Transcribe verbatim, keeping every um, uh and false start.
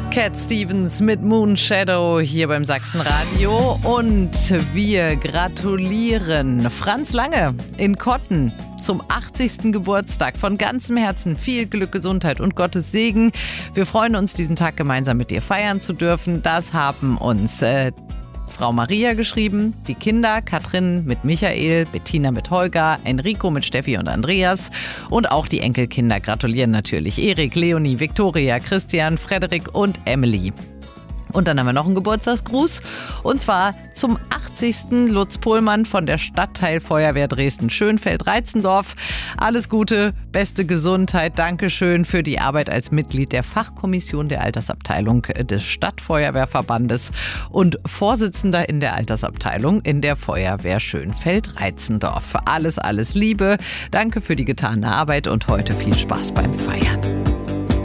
Cat Stevens mit Moon Shadow hier beim Sachsenradio und wir gratulieren Franz Lange in Kotten zum achtzigsten Geburtstag. Von ganzem Herzen viel Glück, Gesundheit und Gottes Segen. Wir freuen uns, diesen Tag gemeinsam mit dir feiern zu dürfen. Das haben uns äh, Frau Maria geschrieben, die Kinder, Katrin mit Michael, Bettina mit Holger, Enrico mit Steffi und Andreas und auch die Enkelkinder gratulieren natürlich. Erik, Leonie, Viktoria, Christian, Frederik und Emily. Und dann haben wir noch einen Geburtstagsgruß und zwar zum achtzigsten Lutz Pohlmann von der Stadtteilfeuerwehr Dresden-Schönfeld-Reitzendorf. Alles Gute, beste Gesundheit, Dankeschön für die Arbeit als Mitglied der Fachkommission der Altersabteilung des Stadtfeuerwehrverbandes und Vorsitzender in der Altersabteilung in der Feuerwehr Schönfeld-Reitzendorf. Alles, alles Liebe, danke für die getane Arbeit und heute viel Spaß beim Feiern.